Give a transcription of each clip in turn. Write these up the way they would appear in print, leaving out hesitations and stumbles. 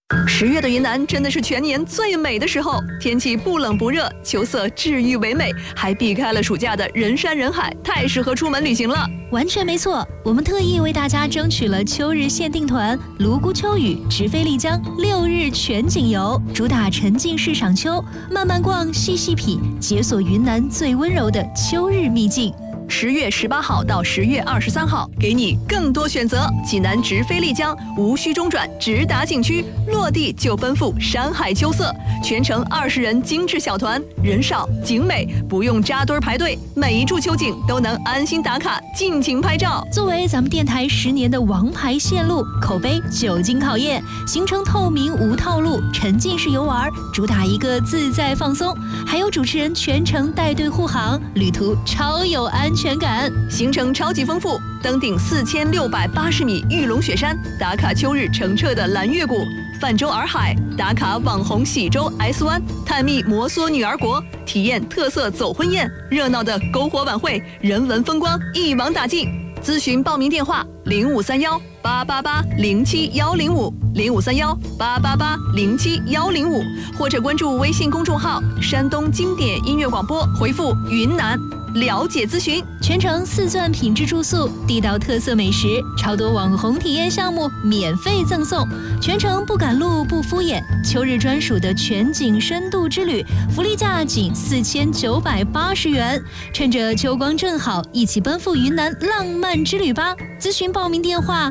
10月的云南真的是全年最美的时候，天气不冷不热，秋色治愈唯美，还避开了暑假的人山人海，太适合出门旅行了。 完全没错，我们特意为大家争取了秋日限定团泸沽秋雨直飞丽江6日全景游，主打沉浸式赏秋，慢慢逛，细细品，解锁云南最温柔的秋日秘境。 10月18号到10月23号，给你更多选择。济南直飞丽江，无需中转，直达景区，落地就奔赴山海秋色。全程20人精致小团，人少景美，不用扎堆排队，每一处秋景都能安心打卡，尽情拍照。 作为咱们电台10年的王牌线路，口碑久经考验，行程透明无套路，沉浸式游玩，主打一个自在放松，还有主持人全程带队护航，旅途超有安全感。 行程超级丰富，登顶4680米玉龙雪山，打卡秋日澄澈的蓝月谷，泛舟洱海，打卡网红喜洲 S 湾，探秘摩梭女儿国，体验特色走婚宴，热闹的篝火晚会，人文风光一网打尽。咨询报名电话0531888075，0531888075，或者关注微信公众号山东经典音乐广播，回复云南了解咨询。 全程4钻品质住宿，地道特色美食，超多网红体验项目免费赠送，全程不赶路不敷衍，秋日专属的全景深度之旅，福利价仅4980元。趁着秋光正好，一起奔赴云南浪漫之旅吧！咨询报名电话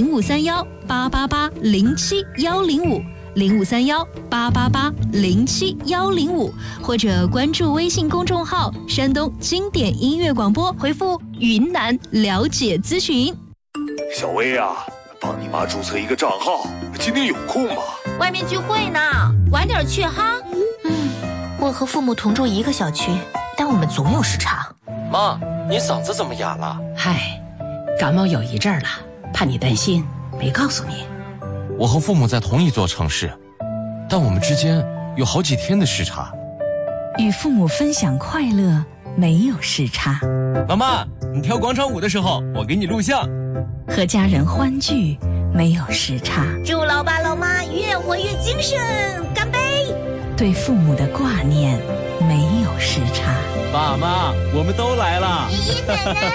0531880175，05318807105105，或者关注微信公众号山东经典音乐广播，回复云南了解咨询。 小薇啊，帮你妈注册一个账号，今天有空吗？ 外面聚会呢，晚点去哈。 我和父母同住一个小区，但我们总有时差。 妈，你嗓子怎么哑了？ 嗨，感冒有一阵了，怕你担心，没告诉你。 我和父母在同一座城市，但我们之间有好几天的时差。 与父母分享快乐，没有时差。 妈妈，你跳广场舞的时候，我给你录像。 和家人欢聚，没有时差。 祝老爸老妈越活越精神，干杯！ 对父母的挂念，没有时差。 爸妈，我们都来了。 爷爷奶奶。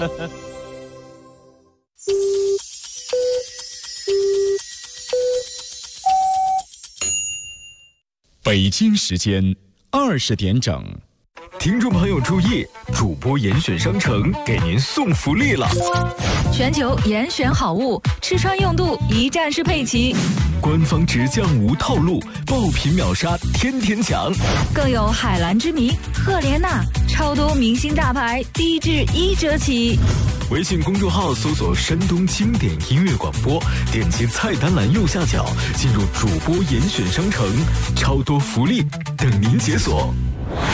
北京时间20点整，听众朋友注意，主播严选商城给您送福利了！ 全球严选好物，吃穿用度一站式配齐， 官方直降无套路，爆品秒杀天天抢， 更有海蓝之谜、赫莲娜，超多明星大牌，低至1折起。 微信公众号搜索山东经典音乐广播，点击菜单栏右下角进入主播严选商城，超多福利等您解锁。